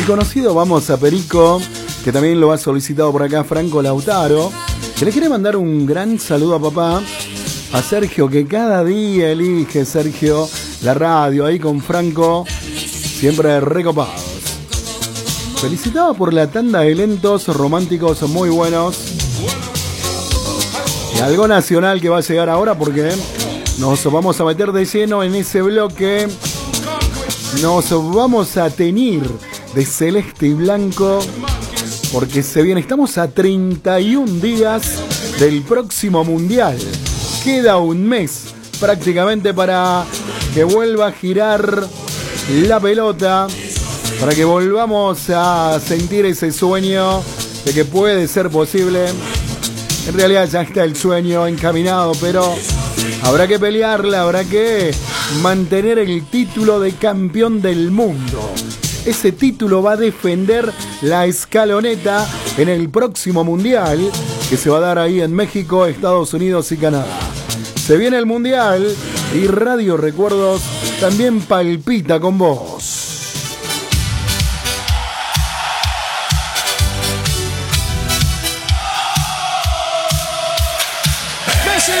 Conocido Vamos a Perico, que también lo ha solicitado por acá Franco Lautaro, que le quiere mandar un gran saludo a papá, a Sergio, que cada día elige, Sergio, la radio ahí con Franco, siempre recopados. Felicitado por la tanda de lentos románticos muy buenos. Y algo nacional que va a llegar ahora, porque nos vamos a meter de lleno en ese bloque. Nos vamos a teñir de celeste y blanco, porque se viene, estamos a 31 días del próximo mundial. Queda un mes prácticamente para que vuelva a girar la pelota, para que volvamos a sentir ese sueño de que puede ser posible. En realidad ya está el sueño encaminado, pero habrá que pelearla, habrá que mantener el título de campeón del mundo. Ese título va a defender la escaloneta en el próximo mundial, que se va a dar ahí en México, Estados Unidos y Canadá. Se viene el mundial y Radio Recuerdos también palpita con vos.